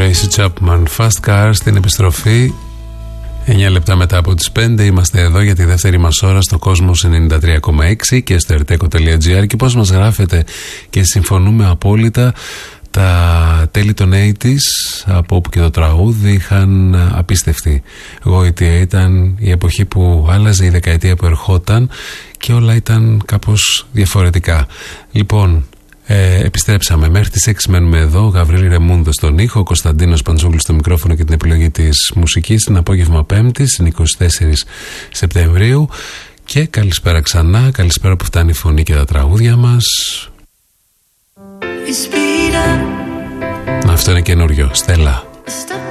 Tracy Chapman, Fast Car στην επιστροφή. 9 λεπτά μετά από τις 5 είμαστε εδώ για τη δεύτερη μας ώρα στο Κόσμος 93,6 και στο rteko.gr. Και πώς μας γράφετε και συμφωνούμε απόλυτα, τα τέλη των 80's, από όπου και το τραγούδι, είχαν απίστευτη γοητεία. Ήταν η εποχή που άλλαζε, η δεκαετία που ερχόταν και όλα ήταν κάπως διαφορετικά. Λοιπόν, επιστρέψαμε. Μέχρι τις 6 μένουμε εδώ. Γαβρίλη Ρεμούνδο στον ήχο, Κωνσταντίνος Παντζούλης στο μικρόφωνο και την επιλογή της μουσικής. Την απόγευμα Πέμπτης, στην 24 Σεπτεμβρίου. Και καλησπέρα ξανά. Καλησπέρα που φτάνει η φωνή και τα τραγούδια μας. Αυτό είναι καινούριο. Στέλλα.